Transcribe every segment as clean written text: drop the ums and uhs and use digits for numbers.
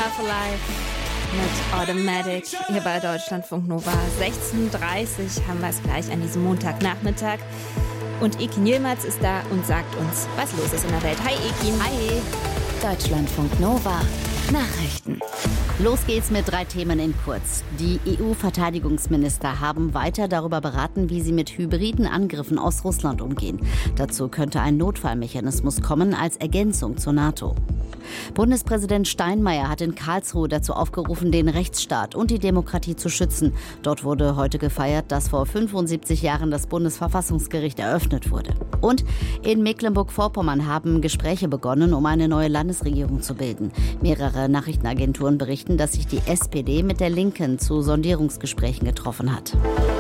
Half Alive mit Automatic hier bei Deutschlandfunk Nova. 16:30 haben wir es gleich an diesem Montagnachmittag. Und Ekin Yilmaz ist da und sagt uns, was los ist in der Welt. Hi Ekin. Hi. Deutschlandfunk Nova. Nachrichten. Los geht's mit 3 Themen in kurz. Die EU-Verteidigungsminister haben weiter darüber beraten, wie sie mit hybriden Angriffen aus Russland umgehen. Dazu könnte ein Notfallmechanismus kommen als Ergänzung zur NATO. Bundespräsident Steinmeier hat in Karlsruhe dazu aufgerufen, den Rechtsstaat und die Demokratie zu schützen. Dort wurde heute gefeiert, dass vor 75 Jahren das Bundesverfassungsgericht eröffnet wurde. Und in Mecklenburg-Vorpommern haben Gespräche begonnen, um eine neue Landesregierung zu bilden. Mehrere Nachrichtenagenturen berichten, dass sich die SPD mit der Linken zu Sondierungsgesprächen getroffen hat.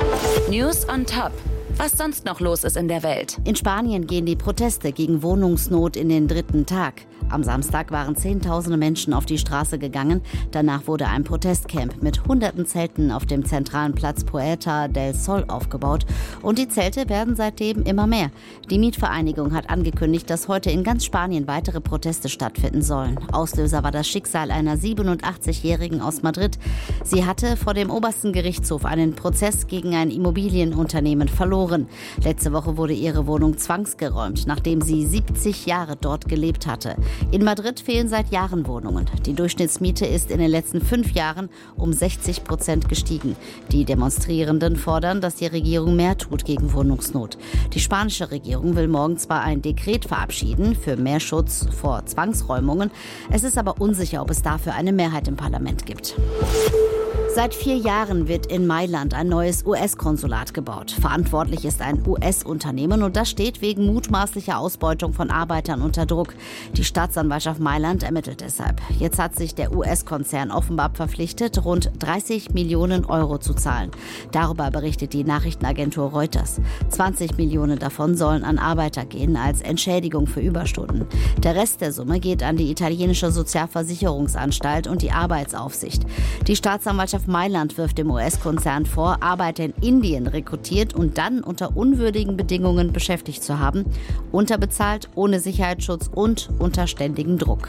News on top. Was sonst noch los ist in der Welt? In Spanien gehen die Proteste gegen Wohnungsnot in den 3. Tag. Am Samstag waren Zehntausende Menschen auf die Straße gegangen. Danach wurde ein Protestcamp mit hunderten Zelten auf dem zentralen Platz Puerta del Sol aufgebaut. Und die Zelte werden seitdem immer mehr. Die Mietvereinigung hat angekündigt, dass heute in ganz Spanien weitere Proteste stattfinden sollen. Auslöser war das Schicksal einer 87-Jährigen aus Madrid. Sie hatte vor dem obersten Gerichtshof einen Prozess gegen ein Immobilienunternehmen verloren. Letzte Woche wurde ihre Wohnung zwangsgeräumt, nachdem sie 70 Jahre dort gelebt hatte. In Madrid fehlen seit Jahren Wohnungen. Die Durchschnittsmiete ist in den letzten 5 Jahren um 60% gestiegen. Die Demonstrierenden fordern, dass die Regierung mehr tut gegen Wohnungsnot. Die spanische Regierung will morgen zwar ein Dekret verabschieden für mehr Schutz vor Zwangsräumungen. Es ist aber unsicher, ob es dafür eine Mehrheit im Parlament gibt. Seit 4 Jahren wird in Mailand ein neues US-Konsulat gebaut. Verantwortlich ist ein US-Unternehmen und das steht wegen mutmaßlicher Ausbeutung von Arbeitern unter Druck. Die Staatsanwaltschaft Mailand ermittelt deshalb. Jetzt hat sich der US-Konzern offenbar verpflichtet, rund 30 Millionen Euro zu zahlen. Darüber berichtet die Nachrichtenagentur Reuters. 20 Millionen davon sollen an Arbeiter gehen als Entschädigung für Überstunden. Der Rest der Summe geht an die italienische Sozialversicherungsanstalt und die Arbeitsaufsicht. Die Staatsanwaltschaft Mailand wirft dem US-Konzern vor, Arbeiter in Indien rekrutiert und dann unter unwürdigen Bedingungen beschäftigt zu haben. Unterbezahlt, ohne Sicherheitsschutz und unter ständigem Druck.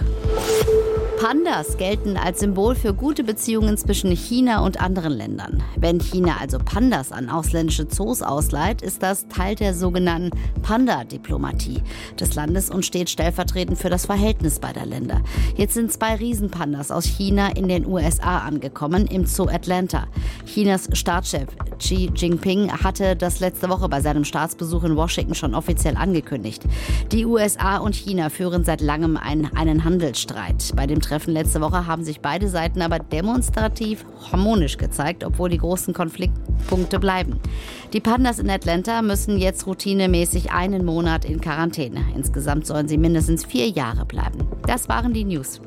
Pandas gelten als Symbol für gute Beziehungen zwischen China und anderen Ländern. Wenn China also Pandas an ausländische Zoos ausleiht, ist das Teil der sogenannten Panda-Diplomatie des Landes und steht stellvertretend für das Verhältnis beider Länder. Jetzt sind 2 Riesenpandas aus China in den USA angekommen, im Zoo Atlanta. Chinas Staatschef Xi Jinping hatte das letzte Woche bei seinem Staatsbesuch in Washington schon offiziell angekündigt. Die USA und China führen seit langem einen Handelsstreit. Bei dem Treffen letzte Woche haben sich beide Seiten aber demonstrativ harmonisch gezeigt, obwohl die großen Konfliktpunkte bleiben. Die Pandas in Atlanta müssen jetzt routinemäßig 1 Monat in Quarantäne. Insgesamt sollen sie mindestens 4 Jahre bleiben. Das waren die News.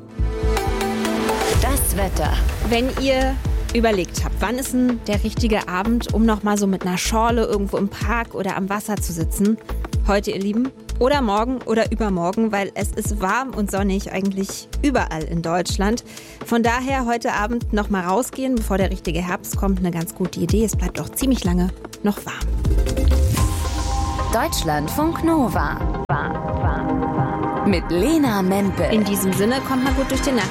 Das Wetter. Wenn ihr überlegt habt, wann ist denn der richtige Abend, um noch mal so mit einer Schorle irgendwo im Park oder am Wasser zu sitzen? Heute, ihr Lieben. Oder morgen oder übermorgen, weil es ist warm und sonnig eigentlich überall in Deutschland. Von daher heute Abend noch mal rausgehen, bevor der richtige Herbst kommt. Eine ganz gute Idee. Es bleibt auch ziemlich lange noch warm. Deutschlandfunk Nova. Mit Lena Mempel. In diesem Sinne kommt mal gut durch den Nachmittag.